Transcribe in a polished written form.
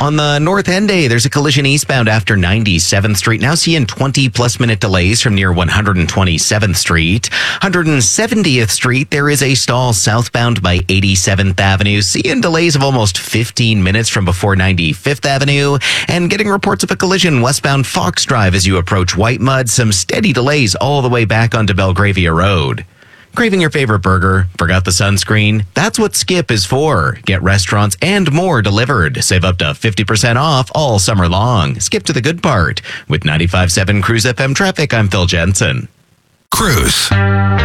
On the North End Day, there's a collision eastbound after 97th Street. Now seeing 20-plus minute delays from near 127th Street. 170th Street, there is a stall southbound by 87th Avenue. Seeing delays of almost 15 minutes from before 95th Avenue. And getting reports of a collision westbound Fox Drive as you approach White Mud. Some steady delays all the way back onto Belgravia Road. Craving your favorite burger? Forgot the sunscreen? That's what Skip is for. Get restaurants and more delivered. Save up to 50% off all summer long. Skip to the good part. With 95.7 Cruise FM traffic, I'm Phil Jensen. Cruise.